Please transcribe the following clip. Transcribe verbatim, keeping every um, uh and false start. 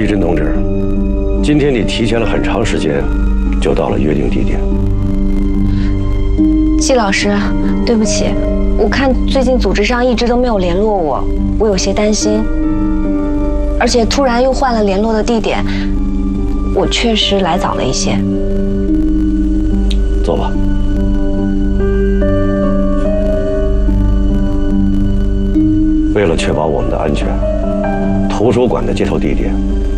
玉珍同志，今天你提前了很长时间，就到了约定地点。 季老师，对不起，我看最近组织上一直都没有联络我，我有些担心。而且突然又换了联络的地点，我确实来早了一些。 走吧。为了确保我们的安全，图书馆的接头地点